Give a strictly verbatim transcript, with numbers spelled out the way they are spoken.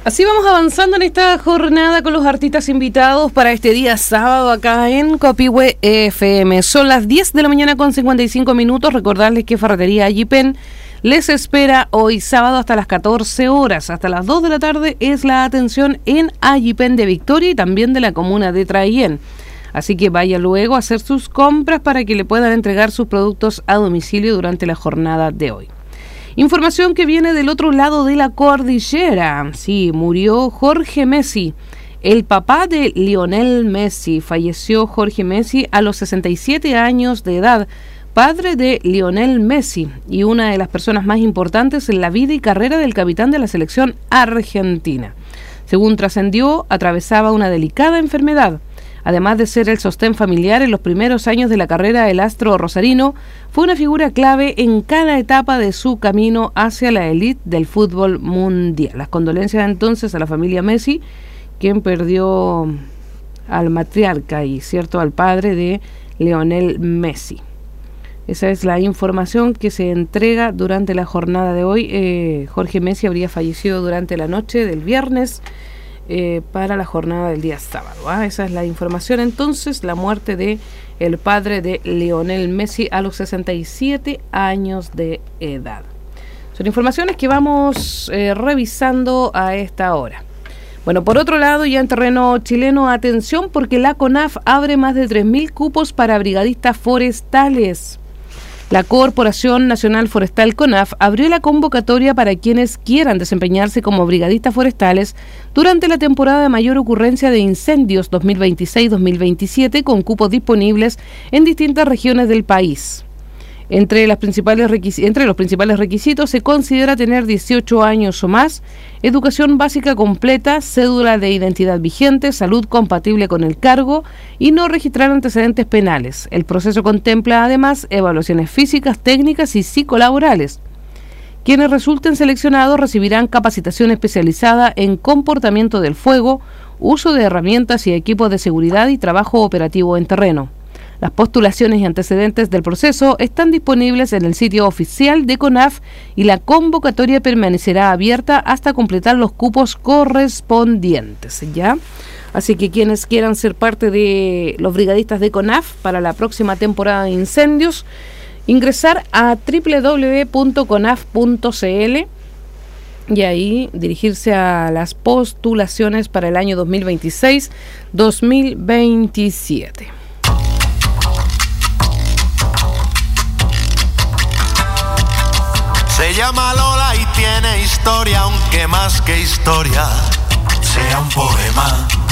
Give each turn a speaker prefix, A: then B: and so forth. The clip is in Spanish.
A: Así vamos avanzando en esta jornada con los artistas invitados para este día sábado acá en Copihue F M. Son las diez de la mañana con cincuenta y cinco minutos. Recordarles que Ferretería Allipen les espera hoy sábado hasta las catorce horas. Hasta las dos de la tarde es la atención en Allipen de Victoria y también de la comuna de Traillén. Así que vaya luego a hacer sus compras para que le puedan entregar sus productos a domicilio durante la jornada de hoy. Información que viene del otro lado de la cordillera. Sí, murió Jorge Messi, el papá de Lionel Messi. Falleció Jorge Messi a los sesenta y siete años de edad, padre de Lionel Messi y una de las personas más importantes en la vida y carrera del capitán de la selección argentina. Según trascendió, atravesaba una delicada enfermedad. Además de ser el sostén familiar en los primeros años de la carrera del astro rosarino, fue una figura clave en cada etapa de su camino hacia la élite del fútbol mundial. Las condolencias entonces a la familia Messi, quien perdió al matriarca y cierto al padre de Lionel Messi. Esa es la información que se entrega durante la jornada de hoy. Eh, Jorge Messi habría fallecido durante la noche del viernes Eh, para la jornada del día sábado. ¿ah? Esa es la información entonces, la muerte de el padre de Lionel Messi a los sesenta y siete años de edad. Son informaciones que vamos eh, revisando a esta hora. Bueno, por otro lado, ya en terreno chileno, atención porque la CONAF abre más de tres mil cupos para brigadistas forestales. La Corporación Nacional Forestal CONAF abrió la convocatoria para quienes quieran desempeñarse como brigadistas forestales durante la temporada de mayor ocurrencia de incendios dos mil veintiséis dos mil veintisiete con cupos disponibles en distintas regiones del país. Entre, las principales requis- entre los principales requisitos se considera tener dieciocho años o más, educación básica completa, cédula de identidad vigente, salud compatible con el cargo y no registrar antecedentes penales. El proceso contempla además evaluaciones físicas, técnicas y psicolaborales. Quienes resulten seleccionados recibirán capacitación especializada en comportamiento del fuego, uso de herramientas y equipos de seguridad y trabajo operativo en terreno. Las postulaciones y antecedentes del proceso están disponibles en el sitio oficial de CONAF y la convocatoria permanecerá abierta hasta completar los cupos correspondientes, ¿ya? Así que quienes quieran ser parte de los brigadistas de CONAF para la próxima temporada de incendios, ingresar a doble u doble u doble u punto conaf punto c l y ahí dirigirse a las postulaciones para el año dos mil veintiséis dos mil veintisiete.
B: Se llama Lola y tiene historia, aunque más que historia sea un poema.